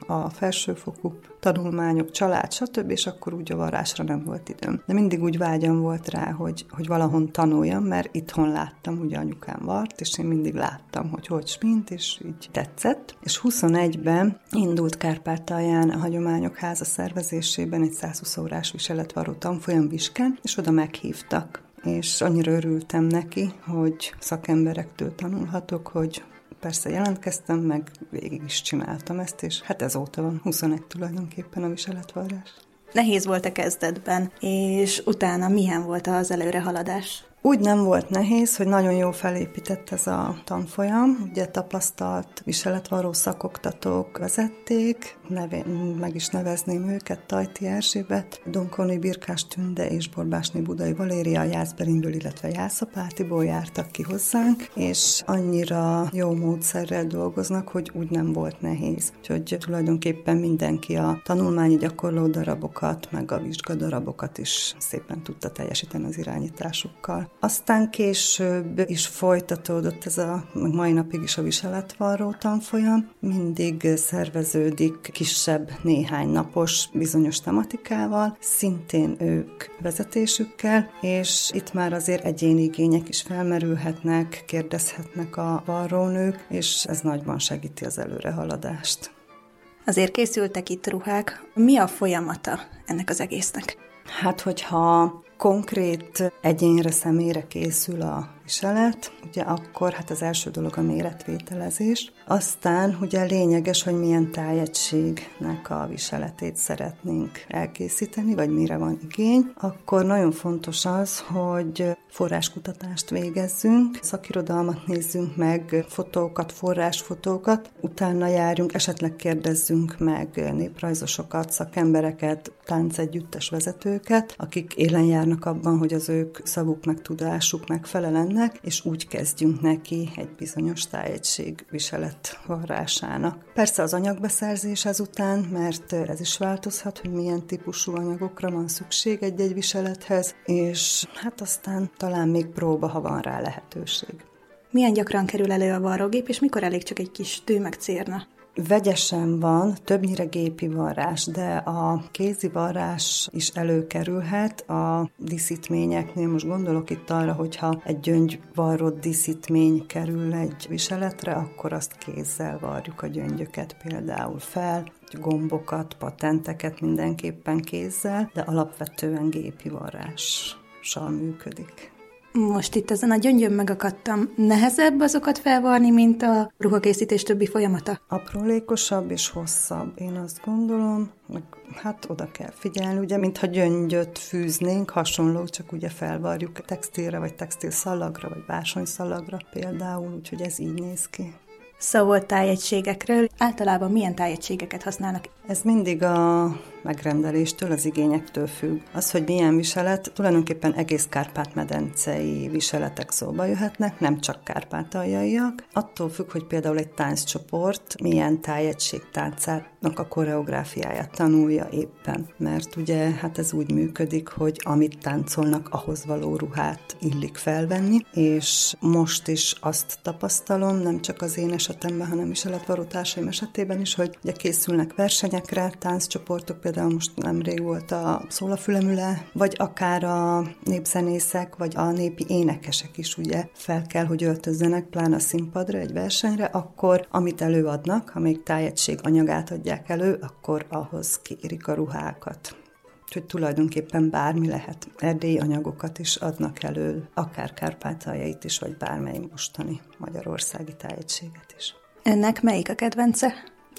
a felsőfokú tanulmányok, család, stb., és akkor úgy a varrásra nem volt időm. De mindig úgy vágyam volt rá, hogy valahon tanuljam, mert itthon láttam, ugye anyukám vart, és én mindig láttam, hogy mint, és így tetszett. És 21-ben indult Kárpátalján a Hagyományok Háza szervezésében egy 120 órás viseletvarró tanfolyam Viskán, és oda meghívtak. És annyira örültem neki, hogy szakemberektől tanulhatok, hogy persze jelentkeztem, meg végig is csináltam ezt, és hát ezóta van 21 tulajdonképpen a viseletvarrás. Nehéz volt a kezdetben, és utána milyen volt az előrehaladás? Úgy nem volt nehéz, hogy nagyon jól felépített ez a tanfolyam. Ugye tapasztalt viseletvarró szakoktatók vezették, meg is nevezném őket, Tajti Erzsébet, Donkoni Birkás Tünde és Borbásné Budai Valéria Jászberimből, illetve Jászapátiból jártak ki hozzánk, és annyira jó módszerrel dolgoznak, hogy úgy nem volt nehéz. Úgyhogy tulajdonképpen mindenki a tanulmányi gyakorló darabokat, meg a vizsgadarabokat is szépen tudta teljesíteni az irányításukkal. Aztán később is folytatódott ez meg mai napig is a viseletvarró tanfolyam. Mindig szerveződik kisebb, néhány napos bizonyos tematikával, szintén ők vezetésükkel, és itt már azért egyéni igények is felmerülhetnek, kérdezhetnek a varrónők, és ez nagyban segíti az előrehaladást. Azért készültek itt ruhák. Mi a folyamata ennek az egésznek? Hát, hogyha konkrét egyénre, személyre készül a viselet, ugye akkor hát az első dolog a méretvételezés. Aztán ugye lényeges, hogy milyen tájegységnek a viseletét szeretnénk elkészíteni, vagy mire van igény. Akkor nagyon fontos az, hogy forráskutatást végezzünk, szakirodalmat nézzünk meg, fotókat, forrásfotókat, utána járjunk, esetleg kérdezzünk meg néprajzosokat, szakembereket, táncegyüttes vezetőket, akik élen járnak abban, hogy az ők szavuk meg tudásuk megfelelnek, és úgy kezdjünk neki egy bizonyos tájegység viselet varrásának. Persze az anyagbeszerzés ezután, mert ez is változhat, hogy milyen típusú anyagokra van szükség egy-egy viselethez, és hát aztán talán még próba, ha van rá lehetőség. Milyen gyakran kerül elő a varrógép, és mikor elég csak egy kis tű meg cérna? Vegyesen van, többnyire gépi varrás, de a kézi varrás is előkerülhet a díszítményeknél. Most gondolok itt arra, hogyha egy gyöngyvarrott díszítmény kerül egy viseletre, akkor azt kézzel varjuk a gyöngyöket például fel, gombokat, patenteket mindenképpen kézzel, de alapvetően gépi varrással működik. Most itt ezen a gyöngyön megakadtam. Nehezebb azokat felvarni, mint a ruhakészítés többi folyamata? Aprólékosabb és hosszabb, én azt gondolom, meg hát oda kell figyelni, ugye, mintha gyöngyöt fűznénk, hasonló, csak ugye felvarjuk textilre, vagy textilszalagra, vagy bársonyszalagra például, úgyhogy ez így néz ki. Szó volt tájegységekről. Általában milyen tájegységeket használnak? Ez mindig a megrendeléstől, az igényektől függ. Az, hogy milyen viselet, tulajdonképpen egész Kárpát-medencei viseletek szóba jöhetnek, nem csak kárpátaljaiak. Attól függ, hogy például egy tánccsoport milyen tájegység táncának a koreográfiáját tanulja éppen. Mert ugye hát ez úgy működik, hogy amit táncolnak, ahhoz való ruhát illik felvenni, és most is azt tapasztalom, nem csak az én esetemben, hanem viseletvarró társaim esetében is, hogy ugye készülnek versenyekre, tánccsoportok, például most nemrég volt a Szólafülemüle, vagy akár a népzenészek, vagy a népi énekesek is ugye fel kell, hogy öltözzenek, pláne a színpadra, egy versenyre, akkor amit előadnak, ha még tájegység anyagát adják elő, akkor ahhoz kérik a ruhákat. Úgyhogy tulajdonképpen bármi lehet. Erdélyi anyagokat is adnak elő, akár Kárpátaljait is, vagy bármely mostani magyarországi tájegységet is. Önnek melyik a kedvence?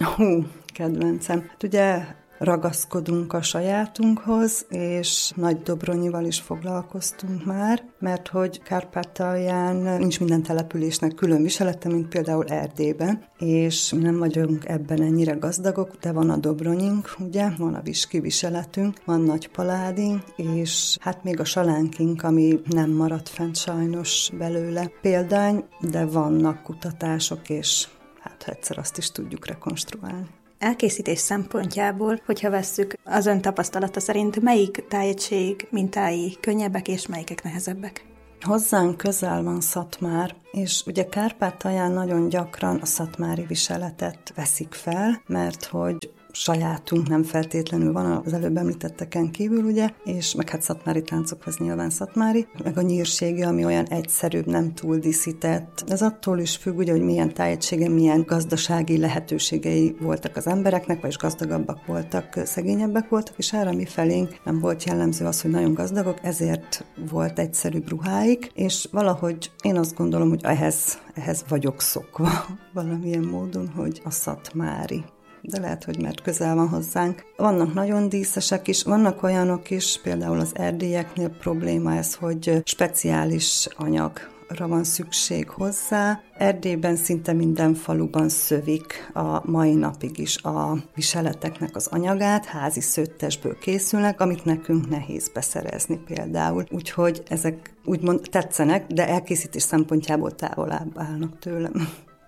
Kedvencem. Hát ugye ragaszkodunk a sajátunkhoz, és Nagydobronyival is foglalkoztunk már, mert hogy Kárpátalján nincs minden településnek külön viselete, mint például Erdélyben, és mi nem vagyunk ebben ennyire gazdagok, de van a Dobronyink, ugye, van a viski viseletünk, van Nagypaládink, és hát még a salánkink, ami nem maradt fent sajnos belőle példány, de vannak kutatások, és hát egyszer azt is tudjuk rekonstruálni. Elkészítés szempontjából, hogyha vesszük az ön tapasztalata szerint, melyik tájegység mintái könnyebbek és melyikek nehezebbek? Hozzánk közel van Szatmár, és ugye Kárpátalján nagyon gyakran a szatmári viseletet veszik fel, mert hogy sajátunk nem feltétlenül van az előbb említetteken kívül, ugye, és meg hát szatmári táncokhoz nyilván szatmári, meg a nyírségi, ami olyan egyszerűbb, nem túl díszített. Ez attól is függ, ugye, hogy milyen tájegysége, milyen gazdasági lehetőségei voltak az embereknek, vagyis gazdagabbak voltak, szegényebbek voltak, és erre mi felénk nem volt jellemző az, hogy nagyon gazdagok, ezért volt egyszerűbb ruháik, és valahogy én azt gondolom, hogy ehhez vagyok szokva valamilyen módon, hogy a szatmári. De lehet, hogy mert közel van hozzánk. Vannak nagyon díszesek is, vannak olyanok is, például az erdélyeknél probléma ez, hogy speciális anyagra van szükség hozzá. Erdélyben szinte minden faluban szövik a mai napig is a viseleteknek az anyagát, házi szőttesből készülnek, amit nekünk nehéz beszerezni például. Úgyhogy ezek úgymond tetszenek, de elkészítés szempontjából távolabb állnak tőlem.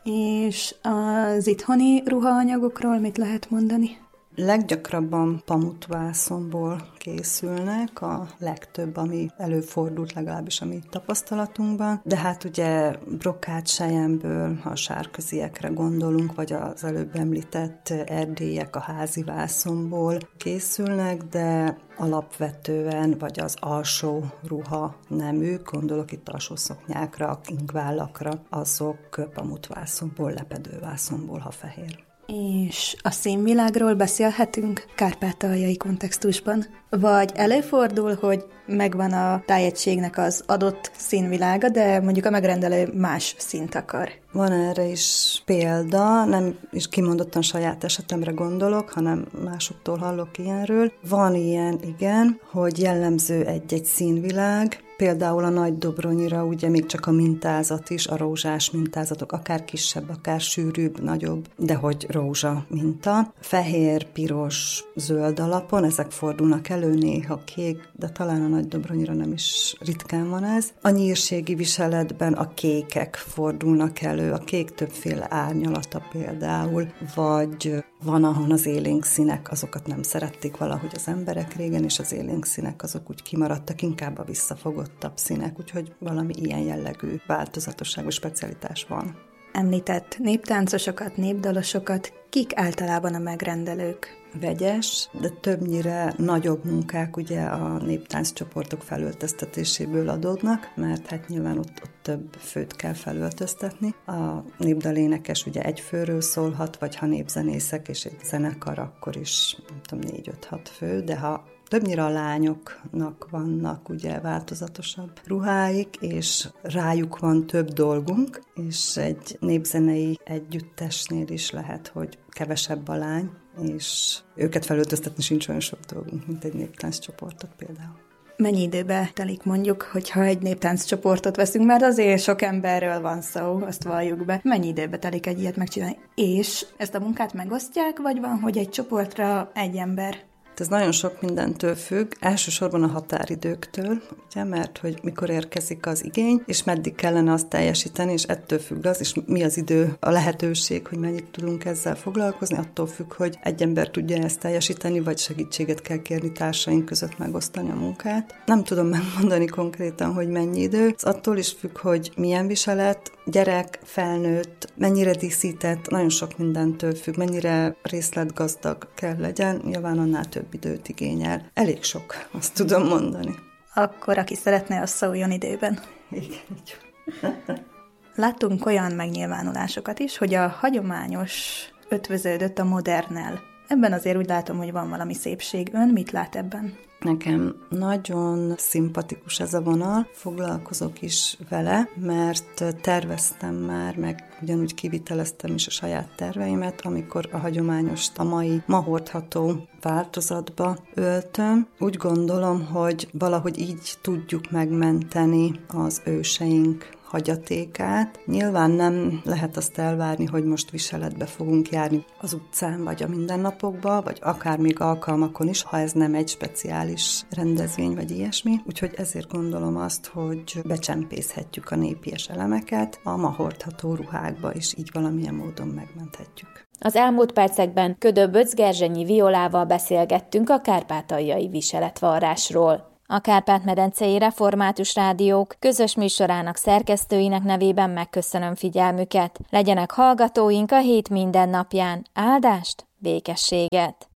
És az itthoni ruhaanyagokról mit lehet mondani? Leggyakrabban pamutvászonból készülnek, a legtöbb, ami előfordult, legalábbis a mi tapasztalatunkban. De hát ugye brokátselyemből, ha a sárköziekre gondolunk, vagy az előbb említett erdélyek a házi vászonból készülnek, de alapvetően, vagy az alsó ruha neműk, gondolok itt alsó szoknyákra, ingvállakra, azok pamutvászonból, lepedővászonból, ha fehér. És a színvilágról beszélhetünk kárpátaljai kontextusban? Vagy előfordul, hogy megvan a tájegységnek az adott színvilága, de mondjuk a megrendelő más színt akar? Van erre is példa, nem is kimondottan saját esetemre gondolok, hanem másoktól hallok ilyenről. Van ilyen, igen, hogy jellemző egy-egy színvilág, például a Nagydobronyira ugye még csak a mintázat is, a rózsás mintázatok, akár kisebb, akár sűrűbb, nagyobb, de hogy rózsa minta. Fehér, piros, zöld alapon, ezek fordulnak elő, néha kék, de talán a Nagydobronyira nem is ritkán van ez. A nyírségi viseletben a kékek fordulnak elő, a kék többféle árnyalata például, vagy van, ahol az élénk színek, azokat nem szerették valahogy az emberek régen, és az élénk színek azok úgy kimaradtak, inkább a visszafogottabb színek, úgyhogy valami ilyen jellegű változatosságú specialitás van. Említett néptáncosokat, népdalosokat, kik általában a megrendelők? Vegyes, de többnyire nagyobb munkák ugye a néptánccsoportok felöltöztetéséből adódnak, mert hát nyilván ott több főt kell felöltöztetni. A népdalénekes ugye egy főről szólhat, vagy ha népzenészek és egy zenekar, akkor is nem tudom, 4-5-6 fő, de ha többnyire a lányoknak vannak ugye változatosabb ruháik, és rájuk van több dolgunk, és egy népzenei együttesnél is lehet, hogy kevesebb a lány, és őket felöltöztetni sincs olyan sok dolgunk, mint egy néptánccsoportot például. Mennyi időbe telik mondjuk, hogyha egy néptánccsoportot veszünk, mert azért sok emberről van szó, azt valljuk be. Mennyi időbe telik egy ilyet megcsinálni? És ezt a munkát megosztják, vagy van, hogy egy csoportra egy ember? Ez nagyon sok mindentől függ, elsősorban a határidőktől, ugye, mert hogy mikor érkezik az igény, és meddig kellene azt teljesíteni, és ettől függ az, és mi az idő, a lehetőség, hogy mennyit tudunk ezzel foglalkozni, attól függ, hogy egy ember tudja ezt teljesíteni, vagy segítséget kell kérni társaink között megosztani a munkát. Nem tudom megmondani konkrétan, hogy mennyi idő, ez attól is függ, hogy milyen viselet, gyerek, felnőtt, mennyire díszített, nagyon sok mindentől függ, mennyire részletgazdag kell legyen, nyilván annál több időt igényel. Elég sok, azt tudom mondani. Akkor aki szeretne, az szóljon időben. Igen. Láttunk olyan megnyilvánulásokat is, hogy a hagyományos ötvöződött a modernnel. Ebben azért úgy látom, hogy van valami szépség. Ön mit lát ebben? Nekem nagyon szimpatikus ez a vonal, foglalkozok is vele, mert terveztem már, meg ugyanúgy kiviteleztem is a saját terveimet, amikor a hagyományos, a ma hordható változatba öltöm. Úgy gondolom, hogy valahogy így tudjuk megmenteni az őseink hagyatékát. Nyilván nem lehet azt elvárni, hogy most viseletbe fogunk járni az utcán, vagy a mindennapokban, vagy akár még alkalmakon is, ha ez nem egy speciális rendezvény, vagy ilyesmi. Úgyhogy ezért gondolom azt, hogy becsempészhetjük a népies elemeket a ma hordható ruhákba, és így valamilyen módon megmenthetjük. Az elmúlt percekben Ködö Böcz Gerzsenyi Violával beszélgettünk a kárpátaljai viseletvarrásról. A Kárpát-medencei Református Rádiók közös műsorának szerkesztőinek nevében megköszönöm figyelmüket. Legyenek hallgatóink a hét minden napján. Áldást, békességet!